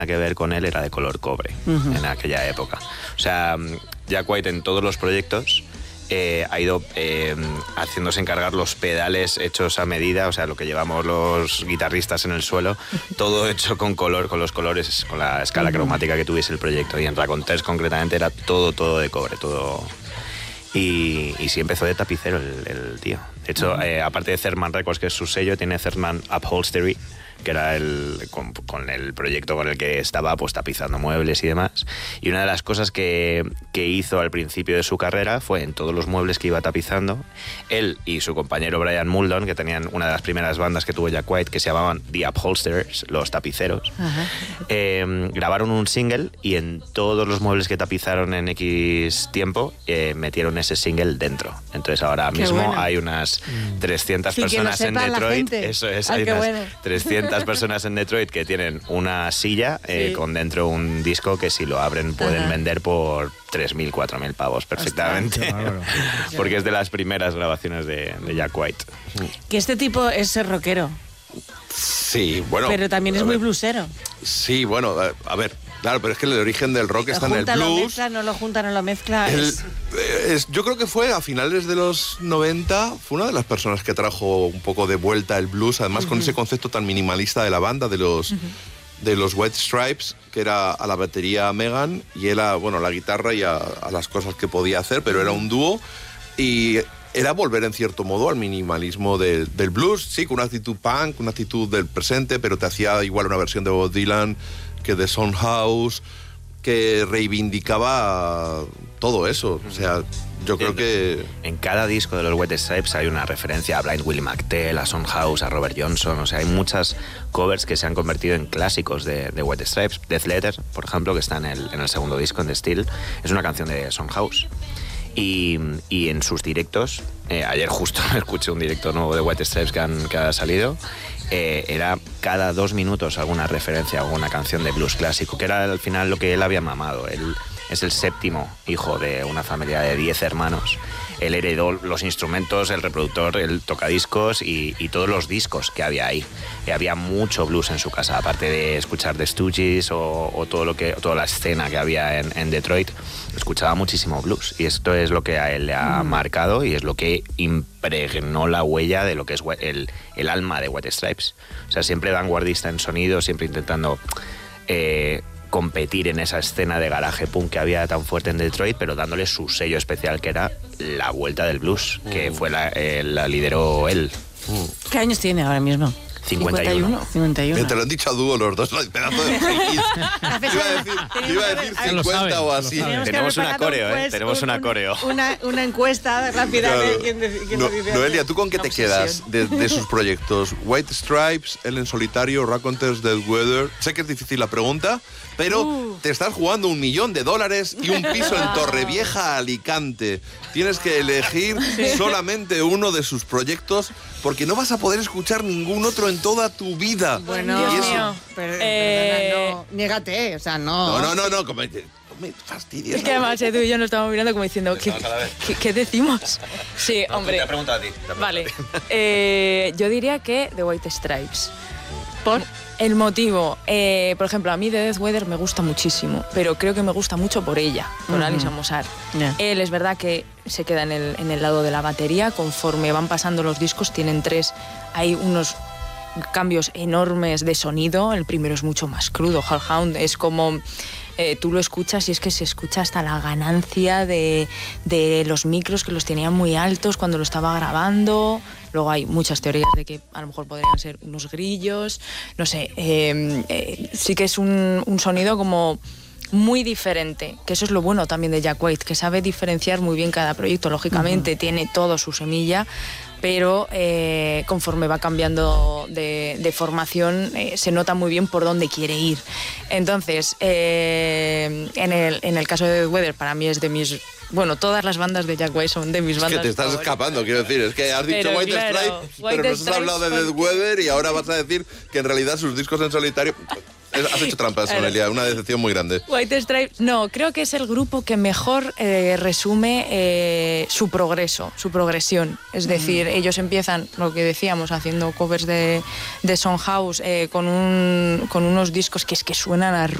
que ver con él era de color cobre en aquella época. O sea, Jack White en todos los proyectos ha ido haciéndose encargar los pedales hechos a medida, o sea, lo que llevamos los guitarristas en el suelo, todo hecho con color, con los colores, con la escala cromática que tuviese el proyecto. Y en Raconteurs concretamente era todo de cobre, todo. Y sí empezó de tapicero el tío. De hecho, aparte de Therman Records, que es su sello, tiene Therman Upholstery, que era con el proyecto con el que estaba pues tapizando muebles y demás. Y una de las cosas que hizo al principio de su carrera fue en todos los muebles que iba tapizando, él y su compañero Brian Muldoon, que tenían una de las primeras bandas que tuvo Jack White, que se llamaban The Upholsterers, los tapiceros, grabaron un single y en todos los muebles que tapizaron en X tiempo metieron ese single dentro. Entonces ahora mismo hay unas 300 personas en Detroit. Eso es, hay unas 300 personas en Detroit que tienen una silla con dentro un disco que si lo abren pueden vender por 3.000, 4.000 pavos perfectamente. Porque es de las primeras grabaciones de Jack White. Que este tipo es rockero. Sí, bueno. Pero también es muy bluesero. Sí, bueno, a ver. Claro, pero es que el origen del rock está en el blues. Lo mezcla, no lo junta, no lo mezcla. Yo creo que fue a finales de los 90, fue una de las personas que trajo un poco de vuelta el blues, además con ese concepto tan minimalista de la banda, de los White Stripes, que era a la batería Megan y él a la guitarra y a las cosas que podía hacer, pero era un dúo y era volver en cierto modo al minimalismo del blues, sí, con una actitud punk, una actitud del presente, pero te hacía igual una versión de Bob Dylan que de Soundhouse, que reivindicaba todo eso. O sea, yo creo que... En cada disco de los White Stripes hay una referencia a Blind Willie McTell, a Soundhouse, a Robert Johnson. O sea, hay muchas covers que se han convertido en clásicos de White Stripes. Death Letter, por ejemplo, que está en el segundo disco, en The Steel, es una canción de Soundhouse. Y en sus directos, ayer justo escuché un directo nuevo de White Stripes que ha salido, era cada 2 minutos alguna referencia a alguna canción de blues clásico, que era al final lo que él había mamado. Él es el 7º hijo de una familia de 10 hermanos. Él heredó los instrumentos, el reproductor, el tocadiscos y todos los discos que había ahí. Y había mucho blues en su casa, aparte de escuchar The Stooges o toda la escena que había en Detroit. Escuchaba muchísimo blues y esto es lo que a él le ha marcado y es lo que impregnó la huella de lo que es el alma de White Stripes. O sea, siempre vanguardista en sonido, siempre intentando competir en esa escena de garaje punk que había tan fuerte en Detroit, pero dándole su sello especial, que era la vuelta del blues, que fue la lideró él. ¿Qué años tiene ahora mismo? 51. Te lo han dicho a dúo los dos, pedazo de frikis. Iba a decir 50 o así. Tenemos una coreo, tenemos una coreo. Una encuesta rápida de quién lo dice. Noelia, ¿tú con qué te quedas de sus proyectos? White Stripes, él en solitario, Raconteurs, Dead Weather. Sé que es difícil la pregunta, pero te estás jugando $1 millón y un piso en Torrevieja, Alicante. Tienes que elegir solamente uno de sus proyectos porque no vas a poder escuchar ningún otro en toda tu vida. Bueno, Dios mío. No, niégate, o sea, no. No, como me fastidias. Es que además tú y yo nos estamos mirando como diciendo, ¿qué decimos? Sí, hombre. Te he preguntado a ti. Vale. Yo diría que The White Stripes. ¿Por? El motivo, por ejemplo, a mí de Death Weather me gusta muchísimo, pero creo que me gusta mucho por ella, por Alison Mosar. Yeah. Él es verdad que se queda en el lado de la batería, conforme van pasando los discos, tienen 3, hay unos cambios enormes de sonido. El primero es mucho más crudo, Hellhound es como... tú lo escuchas y es que se escucha hasta la ganancia de los micros, que los tenía muy altos cuando lo estaba grabando. Luego hay muchas teorías de que a lo mejor podrían ser unos grillos, no sé. Sí que es un sonido como muy diferente, que eso es lo bueno también de Jack White, que sabe diferenciar muy bien cada proyecto. Lógicamente tiene todo su semilla, pero conforme va cambiando de formación se nota muy bien por dónde quiere ir. Entonces, en el caso de Death Weather, para mí es de mis... Bueno, todas las bandas de Jack White son de mis bandas. Es que te estás escapando, quiero decir. Es que has dicho White Stripes, pero nos has hablado de Death Weather y ahora vas a decir que en realidad sus discos en solitario... Has hecho trampas, Noelia, una decepción muy grande. White Stripes, no, creo que es el grupo que mejor resume su progreso, su progresión. Es decir, ellos empiezan, lo que decíamos, haciendo covers de Son House con unos discos que es que suenan a